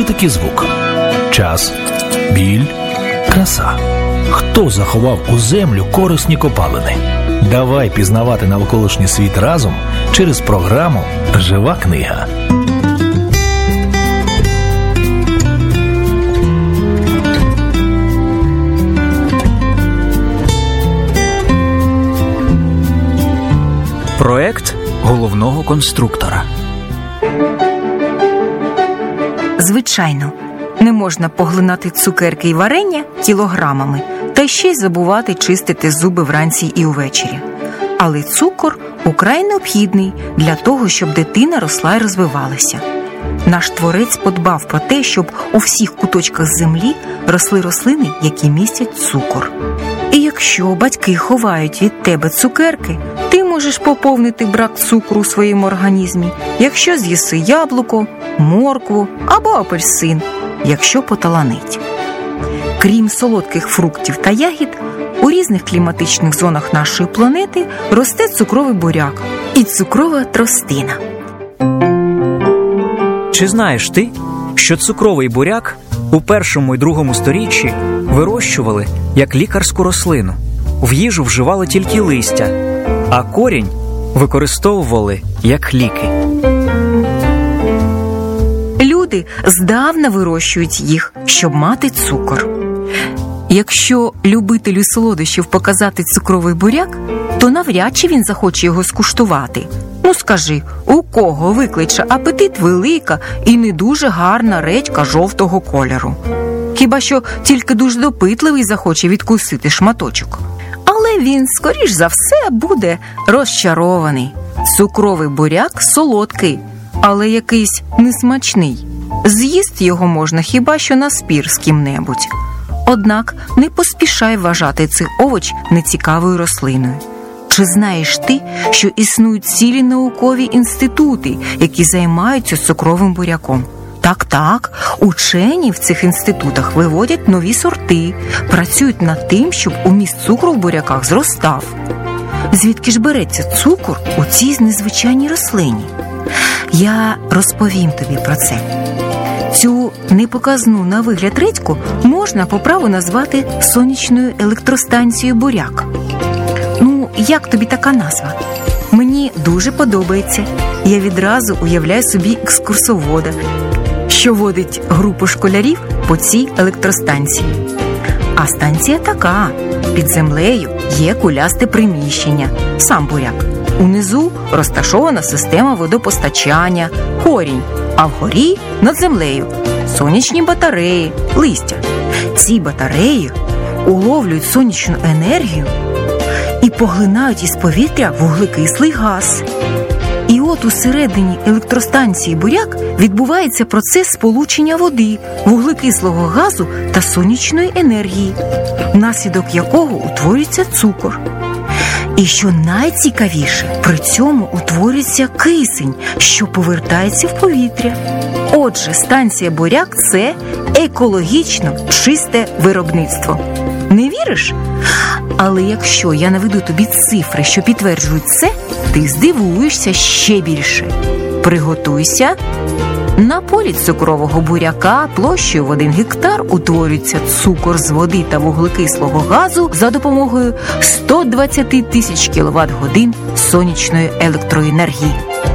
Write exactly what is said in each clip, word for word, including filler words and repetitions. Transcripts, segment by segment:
такий звук? Час, біль, краса. Хто заховав у землю корисні копалини? Давай пізнавати навколишній світ разом через програму «Жива книга». Проект головного конструктора. Звичайно, не можна поглинати цукерки і варення кілограмами, та ще й забувати чистити зуби вранці і увечері. Але цукор украй необхідний для того, щоб дитина росла і розвивалася. Наш творець подбав про те, щоб у всіх куточках землі росли рослини, які містять цукор. І якщо батьки ховають від тебе цукерки, ти можеш поповнити брак цукру у своєму організмі, якщо з'їси яблуко, моркву або апельсин, якщо поталанить. Крім солодких фруктів та ягід, у різних кліматичних зонах нашої планети росте цукровий буряк і цукрова тростина. Чи знаєш ти, що цукровий буряк у першому і другому сторіччі вирощували як лікарську рослину? В їжу вживали тільки листя, а корінь використовували як ліки. Люди здавна вирощують їх, щоб мати цукор. Якщо любителю солодощів показати цукровий буряк, то навряд чи він захоче його скуштувати. Ну скажи, у кого викличе апетит велика і не дуже гарна редька жовтого кольору? Хіба що тільки дуже допитливий захоче відкусити шматочок. Але він, скоріш за все, буде розчарований. Цукровий буряк солодкий, але якийсь несмачний. З'їсти його можна хіба що на спір з ким-небудь. Однак не поспішай вважати цей овоч нецікавою рослиною. Чи знаєш ти, що існують цілі наукові інститути, які займаються цукровим буряком? Так-так, учені в цих інститутах виводять нові сорти, працюють над тим, щоб уміст цукру в буряках зростав. Звідки ж береться цукор у цій незвичайній рослині? Я розповім тобі про це. Цю непоказну на вигляд редьку можна по праву назвати сонячною електростанцією буряк. Ну, як тобі така назва? Мені дуже подобається. Я відразу уявляю собі екскурсовода, що водить групу школярів по цій електростанції. А станція така. Під землею є кулясте приміщення, сам буряк. Унизу розташована система водопостачання, корінь, а вгорі над землею сонячні батареї, листя. Ці батареї уловлюють сонячну енергію і поглинають із повітря вуглекислий газ. І от усередині електростанції буряк відбувається процес сполучення води, вуглекислого газу та сонячної енергії, внаслідок якого утворюється цукор. І що найцікавіше, при цьому утворюється кисень, що повертається в повітря. Отже, станція буряк – це екологічно чисте виробництво. Не віриш? Але якщо я наведу тобі цифри, що підтверджують це, ти здивуєшся ще більше. Приготуйся. На полі цукрового буряка площею в один гектар утворюється цукор з води та вуглекислого газу за допомогою сто двадцять тисяч кіловат-годин сонячної електроенергії.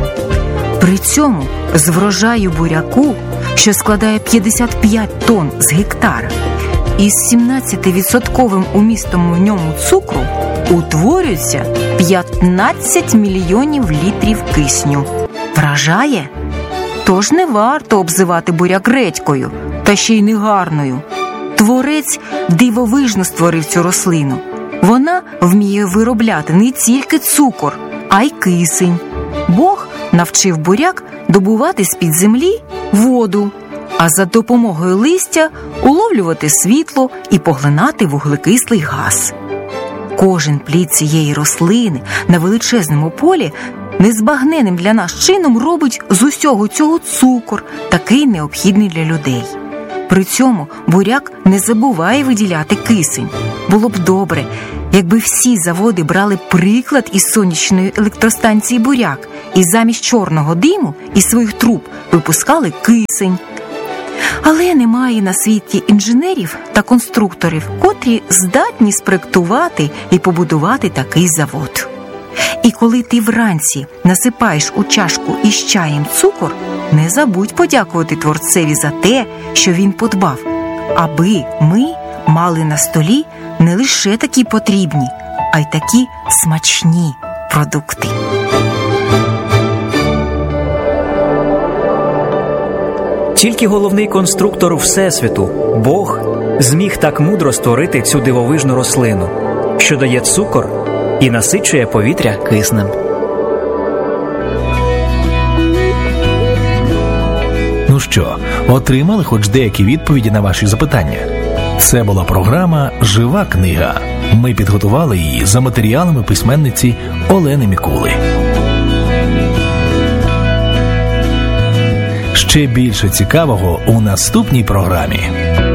При цьому з врожаю буряку, що складає п'ятдесят п'ять тонн з гектара, із сімнадцятивідсотковим умістом в ньому цукру утворюється п'ятнадцять мільйонів літрів кисню. Вражає? Тож не варто обзивати буряк редькою, та ще й негарною. Творець дивовижно створив цю рослину. Вона вміє виробляти не тільки цукор, а й кисень. Бог навчив буряк добувати з-під землі воду, а за допомогою листя уловлювати світло і поглинати вуглекислий газ. Кожен плід цієї рослини на величезному полі незбагненним для нас чином робить з усього цього цукор, такий необхідний для людей. При цьому буряк не забуває виділяти кисень. Було б добре, якби всі заводи брали приклад із сонячної електростанції буряк і замість чорного диму із своїх труб випускали кисень. Але немає на світі інженерів та конструкторів, котрі здатні спроектувати і побудувати такий завод. І коли ти вранці насипаєш у чашку із чаєм цукор, не забудь подякувати творцеві за те, що він подбав, аби ми мали на столі не лише такі потрібні, а й такі смачні продукти. Тільки головний конструктор Всесвіту, Бог, зміг так мудро створити цю дивовижну рослину, що дає цукор і насичує повітря киснем. Ну що, отримали хоч деякі відповіді на ваші запитання? Це була програма «Жива книга». Ми підготували її за матеріалами письменниці Олени Мікули. Ще більше цікавого у наступній програмі.